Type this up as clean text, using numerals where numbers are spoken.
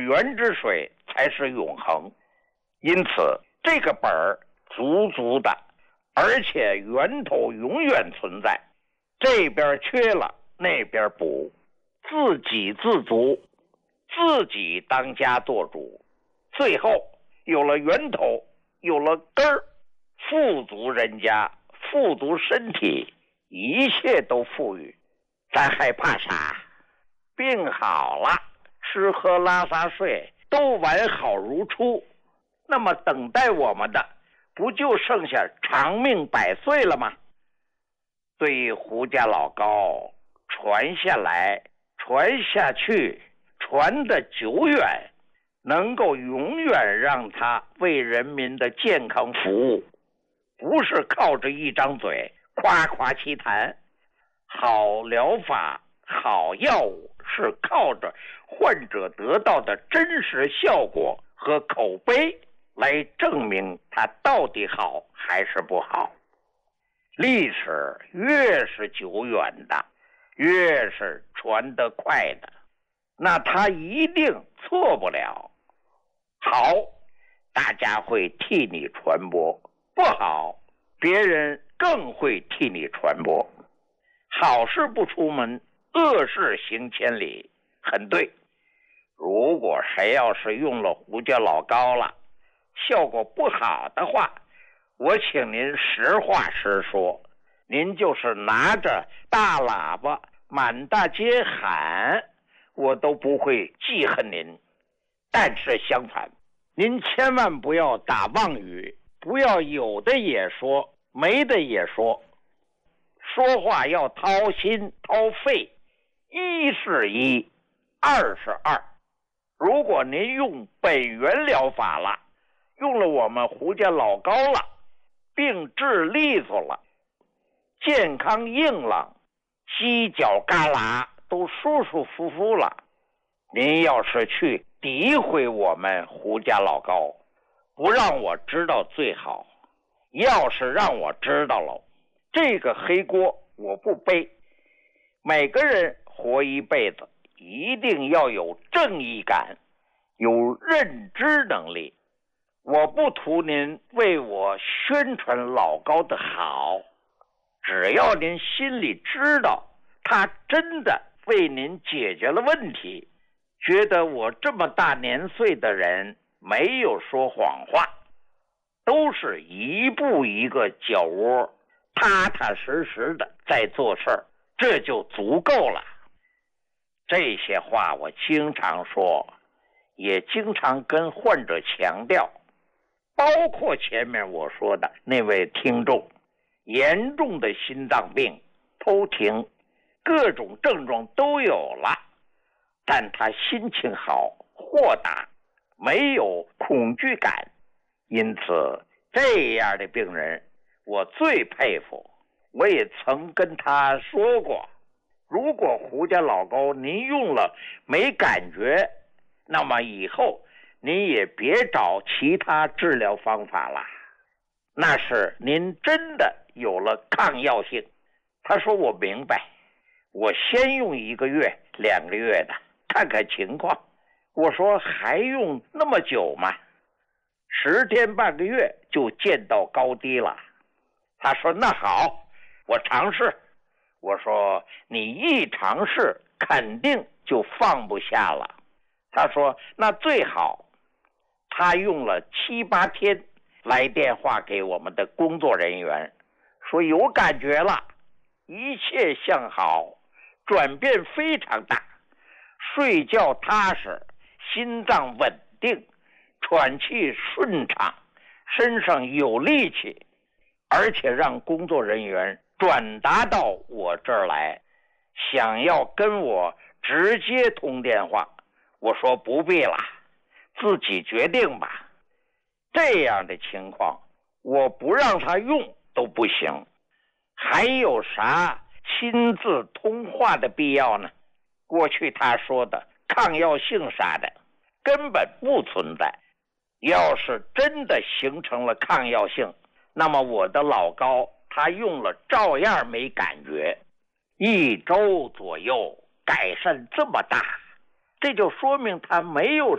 源之水才是永恒。因此这个本儿足足的，而且源头永远存在，这边缺了那边补，自给自足，自己当家做主，最后有了源头，有了根儿，富足人家，富足身体，一切都富裕，咱害怕啥？病好了，吃喝拉撒睡都完好如初，那么等待我们的不就剩下长命百岁了吗？对于胡家老高传下来，传下去，传得久远，能够永远让他为人民的健康服务，不是靠着一张嘴夸夸其谈。好疗法，好药物是靠着患者得到的真实效果和口碑来证明它到底好还是不好。历史越是久远的，越是传得快的，那它一定错不了。好，大家会替你传播；不好，别人更会替你传播。好事不出门，恶事行千里，很对。如果谁要是用了胡椒老高了，效果不好的话，我请您实话实说，您就是拿着大喇叭满大街喊，我都不会记恨您。但是相反，您千万不要打妄语，不要有的也说，没的也说。说话要掏心掏肺，一是一，二是二。如果您用本源疗法了，用了我们胡家老高了，病治利索了，健康硬朗，犄角旮旯都舒舒服服了，您要是去诋毁我们胡家老高，不让我知道最好。要是让我知道了，这个黑锅我不背。每个人活一辈子，一定要有正义感，有认知能力。我不图您为我宣传老高的好，只要您心里知道他真的为您解决了问题，觉得我这么大年岁的人没有说谎话，都是一步一个脚窝，踏踏实实的在做事儿，这就足够了。这些话我经常说，也经常跟患者强调，包括前面我说的那位听众，严重的心脏病、偷停，各种症状都有了，但他心情好，豁达，没有恐惧感。因此这样的病人我最佩服。我也曾跟他说过，如果胡家老高您用了没感觉，那么以后您也别找其他治疗方法了，那是您真的有了抗药性。他说我明白，我先用1个月2个月的看看情况。我说还用那么久吗？10天半个月就见到高低了。他说那好，我尝试。我说你一尝试肯定就放不下了。他说那最好。他用了7、8天来电话给我们的工作人员，说有感觉了，一切向好，转变非常大，睡觉踏实，心脏稳定，喘气顺畅，身上有力气，而且让工作人员转达到我这儿来，想要跟我直接通电话。我说不必了，自己决定吧。这样的情况我不让他用都不行，还有啥亲自通话的必要呢？过去他说的抗药性啥的根本不存在。要是真的形成了抗药性，那么我的老高他用了照样没感觉，1周左右改善这么大，这就说明他没有